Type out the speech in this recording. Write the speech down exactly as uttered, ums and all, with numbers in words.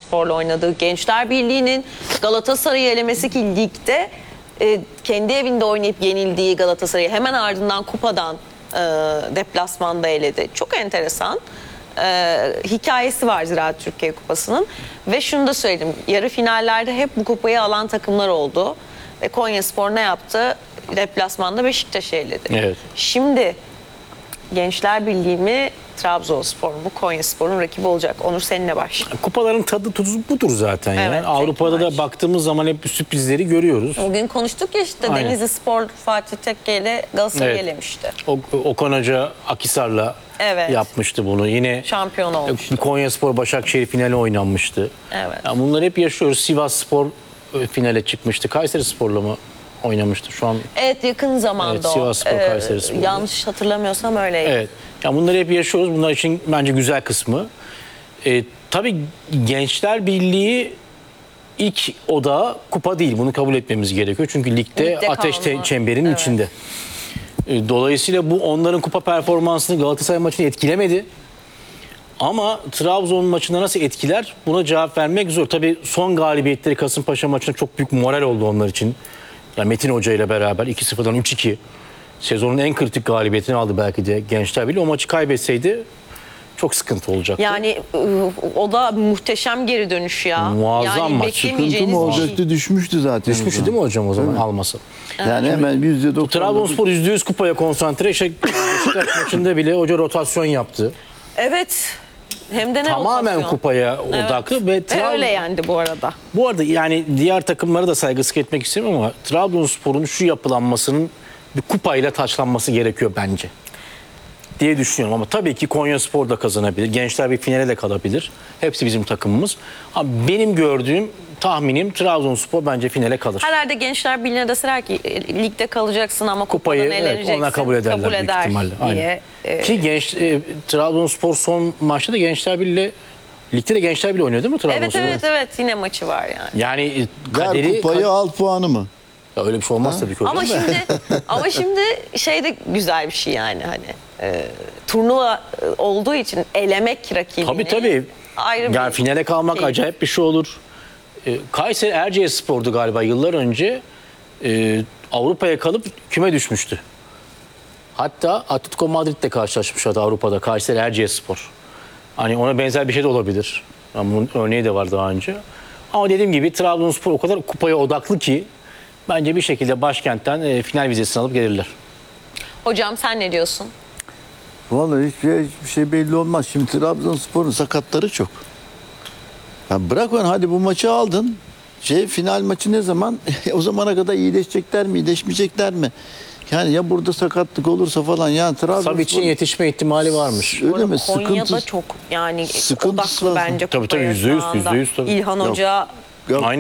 Spor'la oynadığı Gençler Birliği'nin Galatasaray'ı elemesi ki ligde e, kendi evinde oynayıp yenildiği Galatasaray'ı hemen ardından kupadan e, deplasmanda eledi. Çok enteresan. Ee, hikayesi var Ziraat Türkiye Kupası'nın ve şunu da söyleyeyim, yarı finallerde hep bu kupayı alan takımlar oldu ve Konyaspor ne yaptı? Deplasmanda Beşiktaş'ı eledi. Evet. Şimdi Gençler Birliği mi Trabzonspor mu Konyaspor'un rakibi olacak? Onur, seninle başla. Kupaların tadı tuzu budur zaten. Evet, yani. Avrupa'da da maç. baktığımız zaman hep sürprizleri görüyoruz. Bugün konuştuk ya işte, Aynen. Denizli Spor Fatih Tekke ile Galatasaray'ı Evet. elemişti. O, Okan Hoca Akhisar'la Evet. yapmıştı bunu. Yine Şampiyon olmuştu. Konyaspor Başakşehir finali oynanmıştı. Evet. Yani bunları hep yaşıyoruz. Sivasspor e, finale çıkmıştı. Kayserispor'la mı oynamıştı şu an? Evet, yakın zamanda Evet, o. Sivasspor, Kayserispor. Yanlış hatırlamıyorsam öyleydi. Evet. Ya bunları hep yaşıyoruz. Bunlar için bence güzel kısmı. E, tabii Gençler Birliği ilk odağı kupa değil. Bunu kabul etmemiz gerekiyor. Çünkü ligde, Ligde ateş te- kalma. çemberinin Evet. içinde. E, dolayısıyla bu onların kupa performansını Galatasaray maçını etkilemedi. Ama Trabzon maçında nasıl etkiler? Buna cevap vermek zor. Tabii son galibiyetleri Kasımpaşa maçında çok büyük moral oldu onlar için. Yani Metin Hoca ile beraber iki sıfırdan üç iki. Sezonun en kritik galibiyetini aldı belki de Gençler Birliği. O maçı kaybetseydi çok sıkıntı olacaktı. Yani ıı, o da muhteşem geri dönüş ya. Muazzam yani maç. beklemeyeceğiniz Sıkıntı mı bir şey. olacaktı, düşmüştü zaten. Düşmüştü değil mi hocam o zaman almasa? Yani hemen yüzde doksan. Trabzonspor yüzde yüz kupaya konsantre. Şey, Beşiktaş maçında bile hoca rotasyon yaptı. Evet. Hem de ne Tamamen rotasyon. kupaya odaklı ve Ve Trabzon... öyle yendi bu arada. Bu arada yani diğer takımlara da saygısızlık etmek istemiyorum ama Trabzonspor'un şu yapılanmasının bir kupayla taçlanması gerekiyor bence diye düşünüyorum. Ama tabii ki Konyaspor da kazanabilir. Gençler bir finale de kalabilir. Hepsi bizim takımımız. Ama benim gördüğüm, tahminim Trabzonspor bence finale kalır. Herhalde Gençler Birliği'ne deseler ki e, ligde kalacaksın ama Kupayı kupadan evet, eleneceksin. onlar kabul ederler kabul büyük eder ihtimalle. diye. Aynen. Ki genç, e, Trabzonspor son maçta da Gençler Birliği, ligde de Gençler Birliği oynuyor değil mi Trabzonspor? Evet evet evet, yine maçı var yani. Yani e, Ver kaderi... kupayı, al puanı mı? Ya öyle bir şey olmaz tabii ki hocam Ama da. şimdi ama şimdi şey de güzel bir şey yani, hani e, turnuva e, olduğu için elemek rakibini. Tabii tabii. Ayrı Yani bir finale kalmak keyif. acayip bir şey olur. Ee, Kayseri Erciyesspor'du galiba yıllar önce. Ee, Avrupa'ya kalıp küme düşmüştü. Hatta Atletico Madrid'le karşılaşmışlardı Avrupa'da. Kayseri Erciyesspor. Hani ona benzer bir şey de olabilir. Yani bunun örneği de var daha önce. Ama dediğim gibi Trabzonspor o kadar kupaya odaklı ki bence bir şekilde başkentten e, final vizesini alıp gelirler. Hocam sen ne diyorsun? Vallahi hiçbir, hiçbir şey belli olmaz. Şimdi Trabzonspor'un sakatları çok. Ya bırak onu, hadi bu maçı aldın. Şey, final maçı ne zaman? O zamana kadar iyileşecekler mi, iyileşmeyecekler mi? Yani ya burada sakatlık olursa falan, yani Trabzonspor... Sabit'in yetişme ihtimali varmış. Öyle mi? Konya'da Sıkıntı... çok yani Sıkıntısı odaklı var. bence Tabii, tabii, kupaya yüzde şu yüz, anda. yüzde yüz tabii. İlhan Yok. Hoca Yok. Aynen.